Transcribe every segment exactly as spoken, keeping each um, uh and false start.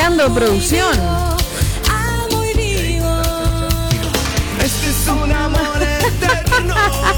bailando, producción. Este es un amor eterno.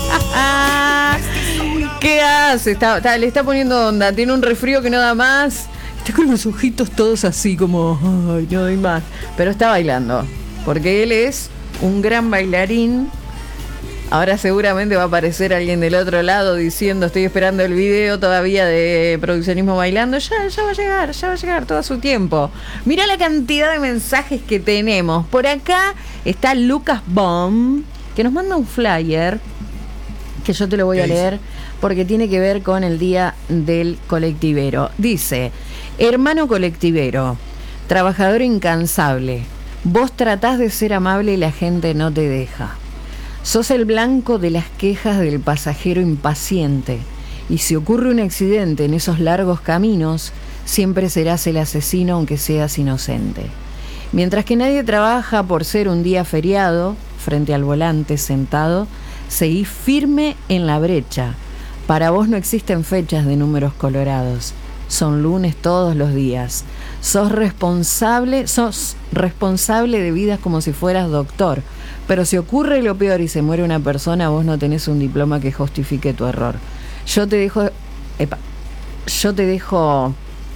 ¿Qué hace? Está, está, le está poniendo onda. Tiene un resfrío que no da más. Está con los ojitos todos así como, ay, no doy más. Pero está bailando. Porque él es un gran bailarín. Ahora seguramente va a aparecer alguien del otro lado diciendo, estoy esperando el video todavía de produccionismo bailando. Ya, ya va a llegar, ya va a llegar todo a su tiempo. Mirá la cantidad de mensajes que tenemos. Por acá está Lucas Baum, que nos manda un flyer, que yo te lo voy a leer, porque tiene que ver con el día del colectivero. Dice, hermano colectivero, trabajador incansable, vos tratás de ser amable y la gente no te deja. Sos el blanco de las quejas del pasajero impaciente, y si ocurre un accidente en esos largos caminos, siempre serás el asesino aunque seas inocente. Mientras que nadie trabaja por ser un día feriado, frente al volante sentado, seguís firme en la brecha. Para vos no existen fechas de números colorados, son lunes todos los días. Sos responsable, sos responsable de vidas como si fueras doctor. Pero si ocurre lo peor y se muere una persona, vos no tenés un diploma que justifique tu error. Yo te dejo, epa, yo te dejo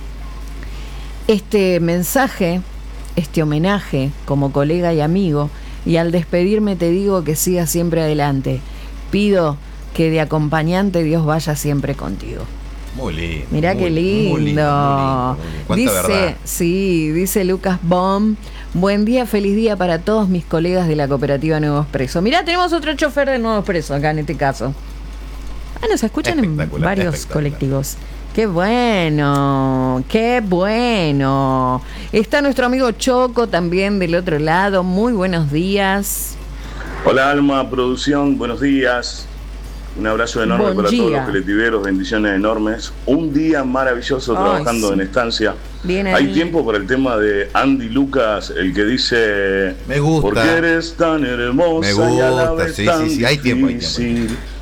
este mensaje, este homenaje como colega y amigo, y al despedirme te digo que sigas siempre adelante. Pido que de acompañante Dios vaya siempre contigo. Muy lindo. Mirá muy, qué lindo. Muy lindo, muy lindo. Dice, Verdad. sí, dice Lucas Baum. Buen día, feliz día para todos mis colegas de la cooperativa Nuevo Expreso. Mirá, tenemos otro chofer de Nuevo Expreso acá en este caso. Ah, nos escuchan en varios colectivos. ¡Qué bueno! ¡Qué bueno! Está nuestro amigo Choco también del otro lado. Muy buenos días. Hola Alma, producción, buenos días. Un abrazo enorme Bon para día. todos los colectiveros, bendiciones enormes. Un día maravilloso Ay, trabajando sí. en estancia. Bien Hay ahí. tiempo para el tema de Andy Lucas, el que dice Me gusta. ¿por qué eres tan hermosa Me y a la gusta, vez sí, tan sí, sí, hay tiempo, hay difícil?